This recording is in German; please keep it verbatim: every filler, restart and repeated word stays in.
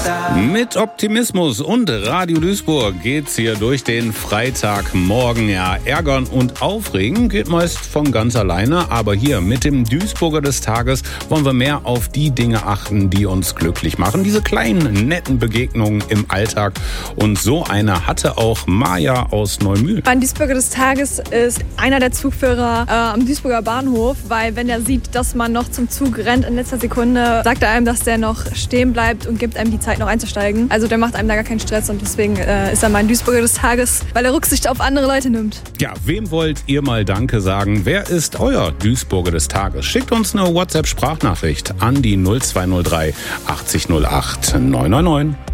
Mit Optimismus und Radio Duisburg geht's hier durch den Freitagmorgen. Ja, ärgern und aufregen geht meist von ganz alleine, aber hier mit dem Duisburger des Tages wollen wir mehr auf die Dinge achten, die uns glücklich machen. Diese kleinen, netten Begegnungen im Alltag. Und so eine hatte auch Maja aus Neumühl. Mein Duisburger des Tages ist einer der Zugführer äh, am Duisburger Bahnhof, weil wenn er sieht, dass man noch zum Zug rennt in letzter Sekunde, sagt er einem, dass der noch stehen bleibt und gibt einem die Zeit noch einzusteigen. Also der macht einem da gar keinen Stress und deswegen äh, ist er mein Duisburger des Tages, weil er Rücksicht auf andere Leute nimmt. Ja, wem wollt ihr mal Danke sagen? Wer ist euer Duisburger des Tages? Schickt uns eine WhatsApp-Sprachnachricht an die null zwei null drei achtzig null acht neun neun neun.